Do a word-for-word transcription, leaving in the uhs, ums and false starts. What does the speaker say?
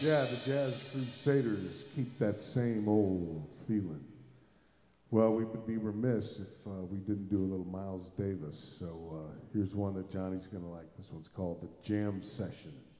Yeah, the Jazz Crusaders keep that same old feeling. Well, we would be remiss if uh, we didn't do a little Miles Davis. So uh, here's one that Johnny's going to like. This one's called The Jam Session.